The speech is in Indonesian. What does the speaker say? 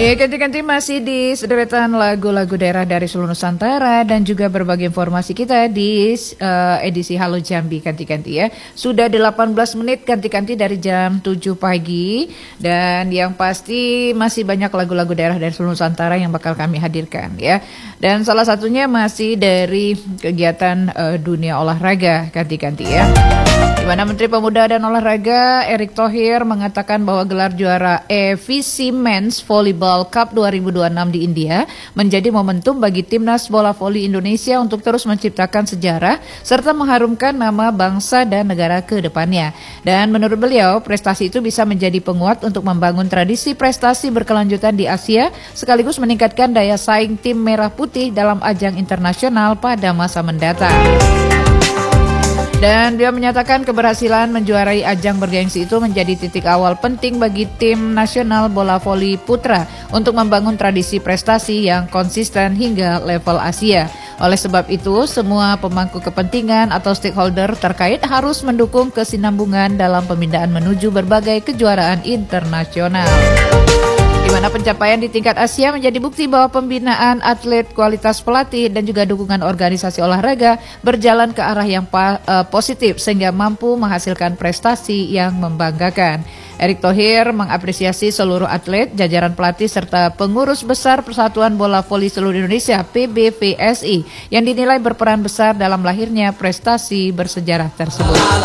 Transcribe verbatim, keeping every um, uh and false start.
Ya, ganti-ganti masih di sederetan lagu-lagu daerah dari seluruh Nusantara dan juga berbagi informasi kita di uh, edisi Halo Jambi ganti-ganti ya. Sudah delapan belas menit ganti-ganti dari jam tujuh pagi dan yang pasti masih banyak lagu-lagu daerah dari seluruh Nusantara yang bakal kami hadirkan ya. Dan salah satunya masih dari kegiatan uh, dunia olahraga ganti-ganti ya. Di mana Menteri Pemuda dan Olahraga Erick Thohir mengatakan bahwa gelar juara A V C Men's Volleyball Cup dua ribu dua puluh enam di India menjadi momentum bagi timnas bola voli Indonesia untuk terus menciptakan sejarah serta mengharumkan nama bangsa dan negara ke depannya. Dan menurut beliau, prestasi itu bisa menjadi penguat untuk membangun tradisi prestasi berkelanjutan di Asia sekaligus meningkatkan daya saing tim merah putih dalam ajang internasional pada masa mendatang. Dan dia menyatakan keberhasilan menjuarai ajang bergengsi itu menjadi titik awal penting bagi tim nasional bola voli putra untuk membangun tradisi prestasi yang konsisten hingga level Asia. Oleh sebab itu, semua pemangku kepentingan atau stakeholder terkait harus mendukung kesinambungan dalam pemindahan menuju berbagai kejuaraan internasional. Di mana pencapaian di tingkat Asia menjadi bukti bahwa pembinaan atlet, kualitas pelatih dan juga dukungan organisasi olahraga berjalan ke arah yang pa, uh, positif sehingga mampu menghasilkan prestasi yang membanggakan. Erick Thohir mengapresiasi seluruh atlet, jajaran pelatih serta pengurus besar Persatuan Bola Voli Seluruh Indonesia P B V S I yang dinilai berperan besar dalam lahirnya prestasi bersejarah tersebut.